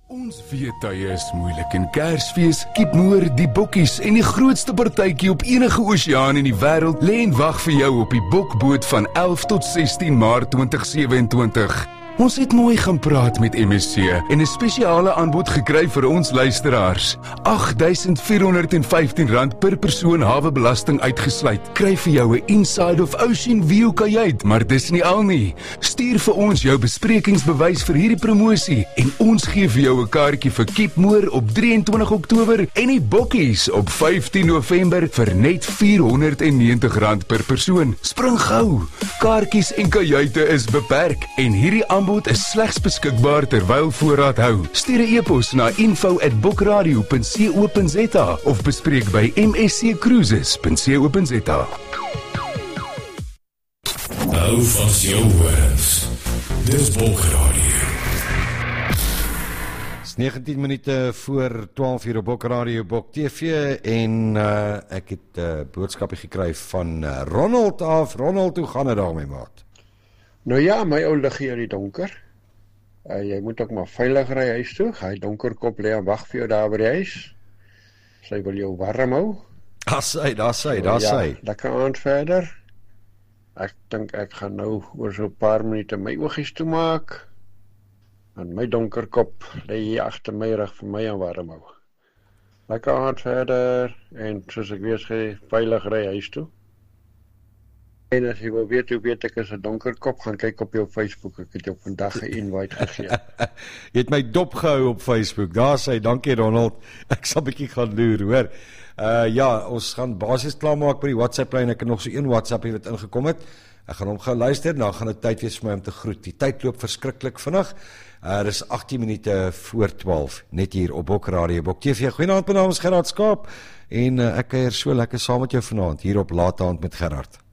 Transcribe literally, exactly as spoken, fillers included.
Ons weet tye is moeilik en Kersfees, Kipmoor, die bokkies en die grootste partytjie op enige oseaan in die wêreld lê en wag vir jou op die bokboot van elf tot sestien Maart twintig sewe-en-twintig. Ons het mooi gaan praat met M S C en 'n spesiale aanbod gekry vir ons luisteraars. agt duisend vier honderd en vyftien rand per persoon hawebelasting uitgesluit. Kry vir jou 'n Inside of Ocean View kajuit, maar dis nie al nie. Stuur vir ons jou besprekingsbewys vir hierdie promosie en ons gee vir jou 'n kaartjie vir Kipmoor op drie en twintig Oktober en die Bokkies op vyftien November vir net vier honderd en negentig rand per persoon. Spring gou. Kaartjies en kajuite is beperk en hierdie aanbod is slegs beskikbaar terwyl voorraad hou. Stuur 'n e-pos na info at bookradio punt co punt za of bespreek by m s c cruises punt co punt za. Hou vas jou horens. Dis Bokradio. Dis negentien minute voor twaalf uur op Bokradio Bok T V en uh, ek het 'n uh, boodskapie gekry van uh, Ronald af. Ronald, hoe gaan dit daarmee, maat? Nou ja, my ou lig hier in die donker. Uh, jy moet ook maar veilig ry huis toe. Hy donkerkop lê en wag vir jou daar by die huis. Sy wil jou warm hou. Daar sy, daar sy, daar ja, sy. Lekker aand verder. Ek dink ek gaan nou oor so 'n paar minute my oogies toemaak. En my donkerkop lê hier agter my rug vir my en warm hou. Lekker aand verder en soos ek weer sê, veilig ry huis toe. En as jy wil weet hoe weet ek is 'n donkerkop, gaan kyk op jou Facebook, ek het jou vandag 'n invite gegee. Jy het my dop gehou op Facebook, daar sê, dankie Ronald, ek sal bietjie gaan loer, hoor. Uh, ja, ons gaan basies klaarmaak by die WhatsApp-lyn, ek het nog so een WhatsAppie wat ingekom het, ek gaan hom gou luister, nou gaan dit tyd wees vir my om te groet, die tyd loop verskriklik vinnig, uh, dis agttien minute voor twaalf, net hier op Bokradio Bok T V. Goeienaand, my naam is Gerard Skaap, en uh, ek kuier so lekker saam met jou vanaand, hier op Laat Aand met Gerard.